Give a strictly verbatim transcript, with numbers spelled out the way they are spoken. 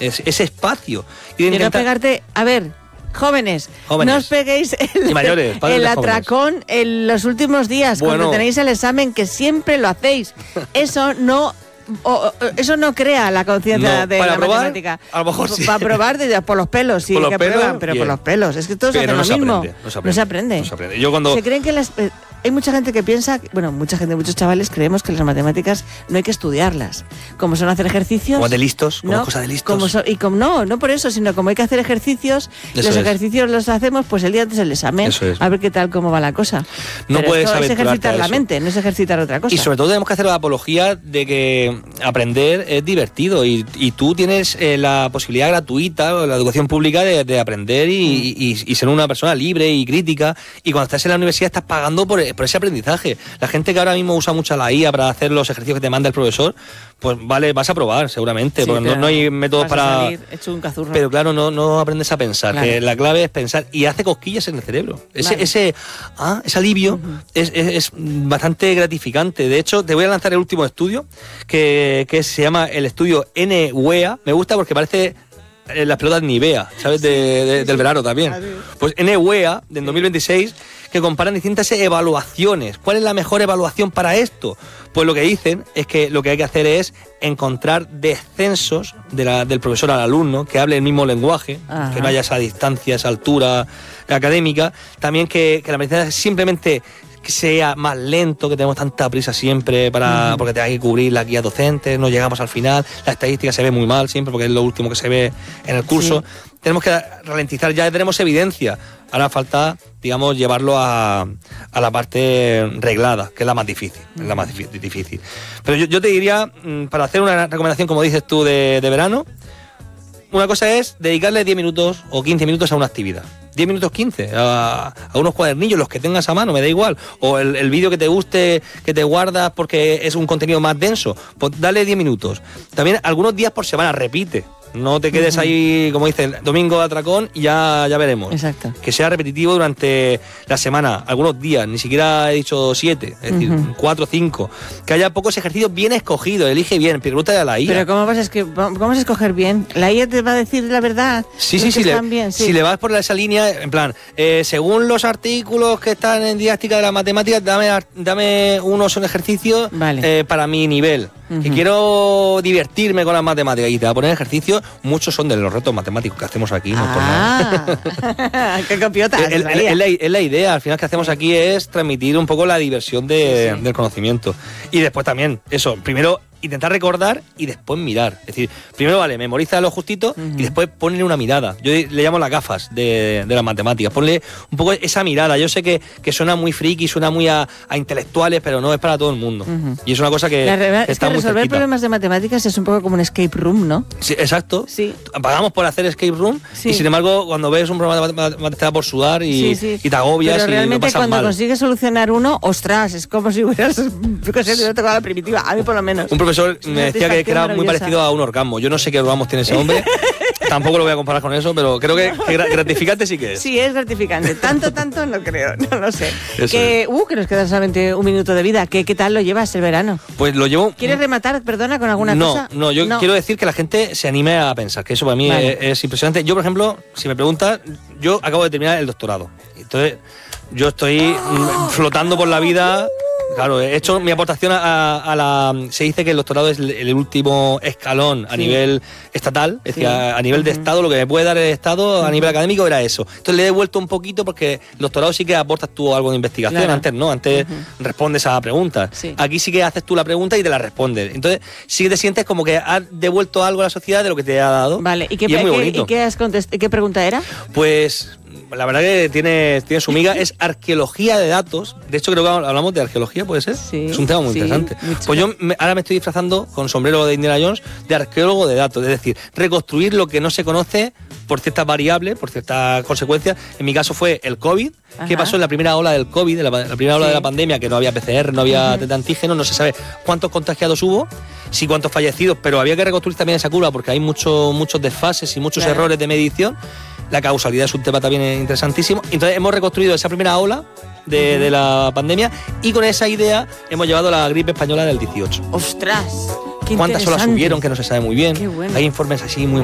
es, ese espacio. Y de intentar... no pegarte, a ver, jóvenes, jóvenes. no os peguéis el, y mayores, el atracón jóvenes. En los últimos días, bueno. cuando tenéis el examen, que siempre lo hacéis. Eso no... O, o, eso no crea la conciencia no, de para la probar, matemática. A lo mejor sí. Para probar de, por los pelos, sí, por los que pelos, prueban, pero bien. por los pelos. Es que todos pero hacen no lo mismo. Aprende, no, se aprende, no se aprende. No se aprende. Yo cuando... Se creen que las... Eh, hay mucha gente que piensa, bueno, mucha gente, muchos chavales creemos que las matemáticas no hay que estudiarlas. Como son hacer ejercicios... Como de listos, como ¿no? cosa de listos. Como so, y como no, no por eso, sino como hay que hacer ejercicios, eso los es. ejercicios los hacemos pues el día antes del examen, eso es. a ver qué tal, cómo va la cosa. No Pero puedes esto es ejercitar la eso. mente, no es ejercitar otra cosa. Y sobre todo tenemos que hacer la apología de que aprender es divertido y, y tú tienes eh, la posibilidad gratuita, la educación pública, de, de aprender y, mm. y, y ser una persona libre y crítica. Y cuando estás en la universidad estás pagando por, por ese aprendizaje. La gente que ahora mismo usa mucho la I A para hacer los ejercicios que te manda el profesor, pues vale, vas a probar seguramente, sí, porque no, no hay métodos para... hecho un cazurro. Pero claro, no, no aprendes a pensar, claro. que la clave es pensar y hace cosquillas en el cerebro. Ese, vale. ese, ah, ese alivio uh-huh. es, es, es bastante gratificante. De hecho, te voy a lanzar el último estudio, que, que se llama el estudio N W E A. Me gusta porque parece... las pelotas Nivea, ¿sabes? De, de, del verano también. Pues N W E A, del dos mil veintiséis, que comparan distintas evaluaciones. ¿Cuál es la mejor evaluación para esto? Pues lo que dicen es que lo que hay que hacer es encontrar descensos de la, del profesor al alumno, que hable el mismo lenguaje, ajá. que no haya esa distancia, esa altura académica. También que, que la medicina simplemente... que sea más lento, que tenemos tanta prisa siempre para uh-huh. porque te hay que cubrir la guía docente, no llegamos al final, la estadística se ve muy mal siempre porque es lo último que se ve en el curso. Sí. Tenemos que ralentizar, ya tenemos evidencia. Ahora falta, digamos, llevarlo a, a la parte reglada, que es la más difícil, uh-huh. es la más difícil. Pero yo, yo te diría, para hacer una recomendación, como dices tú, de, de verano, una cosa es dedicarle diez minutos o quince minutos a una actividad. diez minutos quince, a, a unos cuadernillos, los que tengas a mano, me da igual. O el, el vídeo que te guste, que te guardas porque es un contenido más denso, pues dale diez minutos. También algunos días por semana, repite. No te quedes uh-huh. ahí, como dicen, domingo de atracón y ya, ya veremos. Exacto. Que sea repetitivo durante la semana, algunos días, ni siquiera he dicho siete, es uh-huh. decir, cuatro o cinco. Que haya pocos ejercicios bien escogidos, elige bien, pregúntale a la I A. Pero ¿cómo vas a, es que, cómo vas a escoger bien? ¿La I A te va a decir la verdad? Sí, sí, sí, le, bien, sí. Si le vas por esa línea, en plan, eh, según los artículos que están en didáctica de la matemática, dame, dame unos ejercicios vale. eh, para mi nivel. Uh-huh. Que quiero divertirme con las matemáticas y te va a poner ejercicios. Muchos son de los retos matemáticos que hacemos aquí. Ah, no por nada. ¡Qué copiota! Es, es, es, la, es la idea, al final que hacemos aquí es transmitir un poco la diversión de, sí, sí. del conocimiento. Y después también, eso, primero intentar recordar y después mirar. Es decir, primero, vale, memoriza lo justito uh-huh. y después ponle una mirada. Yo le llamo las gafas de, de las matemáticas. Ponle un poco esa mirada. Yo sé que, que suena muy friki, suena muy a, a intelectuales, pero no es para todo el mundo. Uh-huh. Y es una cosa que, re- que es está que muy resolver cerquita. Problemas de matemáticas es un poco como un escape room, ¿no? Sí, exacto. Sí. Pagamos por hacer escape room sí. y sin embargo cuando ves un problema de matemáticas te da por sudar y, sí, sí. y te agobias. Pero y realmente lo pasas cuando mal. consigues solucionar uno, ostras, es como si hubieras tocado la primitiva. A mí por lo menos. Un profesor me decía que, que era muy parecido a un orgasmo. Yo no sé qué orgasmos tiene ese hombre. Tampoco lo voy a comparar con eso, pero creo que, que gratificante sí que es. Sí, es gratificante. Tanto, tanto no creo, no lo sé. Eso que, es. uh, que nos queda solamente un minuto de vida. ¿Qué, qué tal lo llevas el verano? Pues lo llevo... ¿Quieres rematar, perdona, con alguna no, cosa? No, yo no. quiero decir que la gente se anime a pensar, que eso para mí vale. es, es impresionante. Yo, por ejemplo, si me preguntas, yo acabo de terminar el doctorado. Entonces, yo estoy ¡Oh! flotando por la vida... Claro, he hecho mi aportación a, a la... Se dice que el doctorado es el, el último escalón a sí. nivel estatal, es sí. decir, a, a nivel uh-huh. de Estado, lo que me puede dar el Estado uh-huh. a nivel académico era eso. Entonces le he devuelto un poquito porque el doctorado sí que aportas tú algo de investigación, claro. antes no, antes uh-huh. respondes a preguntas. Sí. Aquí sí que haces tú la pregunta y te la respondes. Entonces sí que te sientes como que has devuelto algo a la sociedad de lo que te ha dado. Vale, ¿y qué, y es muy qué, bonito. ¿y qué, has contest- qué pregunta era? Pues... La verdad que tiene, tiene su miga, es arqueología de datos. De hecho, creo que hablamos de arqueología, ¿puede ser? Sí, es un tema muy sí, interesante. Mucho. Pues yo me, ahora me estoy disfrazando con sombrero de Indiana Jones de arqueólogo de datos. Es decir, reconstruir lo que no se conoce por ciertas variables, por ciertas consecuencias. En mi caso fue el COVID. Ajá. ¿Qué pasó en la primera ola del COVID, la, la primera ola sí. de la pandemia? Que no había P C R, no había uh-huh. test de antígeno, no se sabe cuántos contagiados hubo, sí cuántos fallecidos, pero había que reconstruir también esa curva porque hay mucho, muchos desfases y muchos claro. errores de medición. La causalidad es un tema también interesantísimo. Entonces hemos reconstruido esa primera ola de, uh-huh. de la pandemia y con esa idea hemos llevado la gripe española del dieciocho. ¡Ostras! Qué ¿Cuántas olas hubieron que no se sabe muy bien? Qué bueno. Hay informes así muy